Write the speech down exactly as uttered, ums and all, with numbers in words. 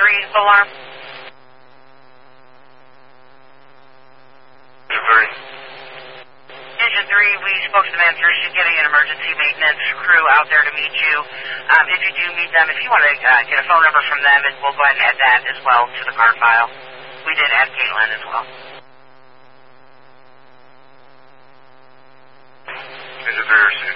three alarm. Three. Engine three, we spoke to the manager. She's getting an emergency maintenance crew out there to meet you. Um, if you do meet them, if you want to uh, get a phone number from them, and we'll go ahead and add that as well to the card file. We did add Caitlin as well. Engine three or C.